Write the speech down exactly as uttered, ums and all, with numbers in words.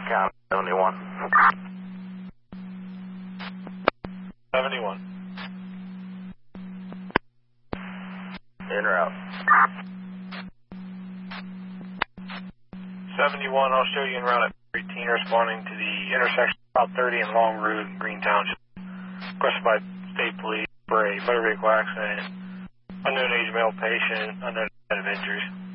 Count seventy-one. seventy-one. En route. seventy-one, I'll show you en route at eighteen, responding to the intersection of Route thirty and Long Road in Green Township. Requested by State Police for a motor vehicle accident. Unknown age male patient, unknown set of injuries.